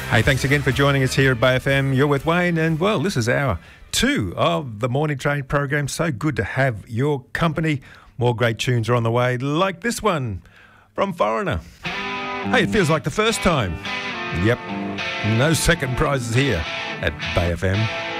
Hey, thanks again for joining us here at Bay FM. You're with Wayne, and well, this is hour 2 of the Morning Train program. So good to have your company. More great tunes are on the way, like this one from Foreigner. Hey, it feels like the first time. Yep, no second prizes here at Bay FM.